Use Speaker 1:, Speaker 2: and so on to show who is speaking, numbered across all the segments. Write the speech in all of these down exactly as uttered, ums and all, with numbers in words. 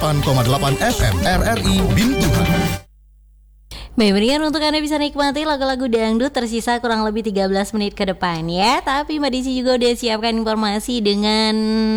Speaker 1: delapan koma delapan F M R R I Bintuhan.
Speaker 2: Baik, berikan untuk Anda bisa nikmati lagu-lagu dangdut, tersisa kurang lebih tiga belas menit ke depan ya. Tapi Mbak Desi juga udah siapkan informasi dengan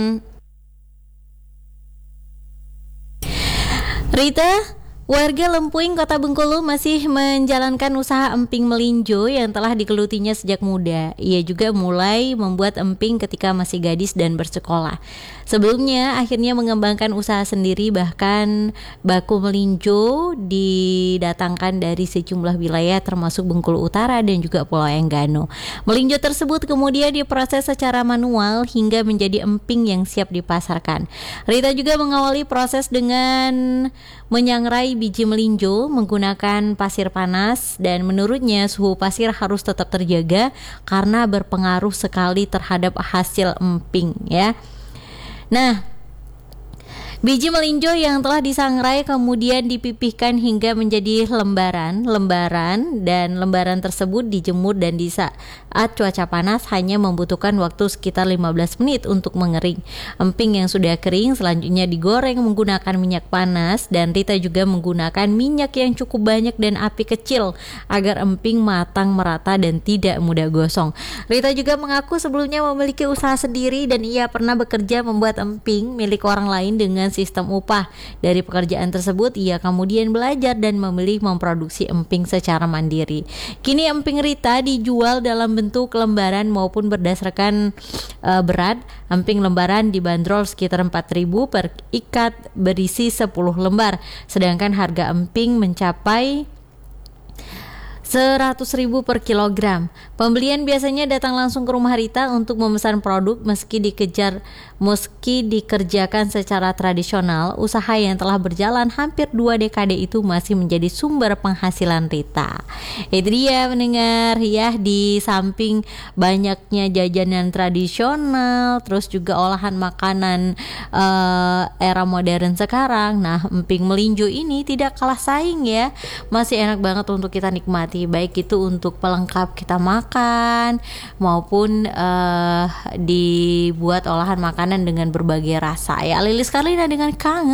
Speaker 2: Rita. Warga Lempuing, Kota Bengkulu masih menjalankan usaha emping melinjo yang telah digelutinya sejak muda. Ia juga mulai membuat emping ketika masih gadis dan bersekolah. Sebelumnya akhirnya mengembangkan usaha sendiri, bahkan baku melinjo didatangkan dari sejumlah wilayah termasuk Bengkulu Utara dan juga Pulau Enggano. Melinjo tersebut kemudian diproses secara manual hingga menjadi emping yang siap dipasarkan. Rita juga mengawali proses dengan menyangrai biji melinjo menggunakan pasir panas, dan menurutnya suhu pasir harus tetap terjaga karena berpengaruh sekali terhadap hasil emping ya. Nah, biji melinjo yang telah disangrai kemudian dipipihkan hingga menjadi lembaran-lembaran, dan lembaran tersebut dijemur, dan di saat cuaca panas hanya membutuhkan waktu sekitar lima belas menit untuk mengering. Emping yang sudah kering selanjutnya digoreng menggunakan minyak panas, dan Rita juga menggunakan minyak yang cukup banyak dan api kecil agar emping matang merata dan tidak mudah gosong. Rita juga mengaku sebelumnya memiliki usaha sendiri dan ia pernah bekerja membuat emping milik orang lain dengan sistem upah. Dari pekerjaan tersebut ia kemudian belajar dan memilih memproduksi emping secara mandiri. Kini emping Rita dijual dalam bentuk lembaran maupun berdasarkan uh, berat. Emping lembaran dibanderol sekitar empat ribu per ikat berisi sepuluh lembar, sedangkan harga emping mencapai seratus ribu per kilogram. Pembelian biasanya datang langsung ke rumah Rita untuk memesan produk. Meski dikejar meski dikerjakan secara tradisional, usaha yang telah berjalan hampir dua dekade itu masih menjadi sumber penghasilan Rita. Itu dia mendengar ya, di samping banyaknya jajanan tradisional, terus juga olahan makanan uh, era modern sekarang. Nah, emping melinjo ini tidak kalah saing ya. Masih enak banget untuk kita nikmati, baik itu untuk pelengkap kita makan maupun uh, dibuat olahan makanan dengan berbagai rasa ya. Lilis Karlina dengan Kangen.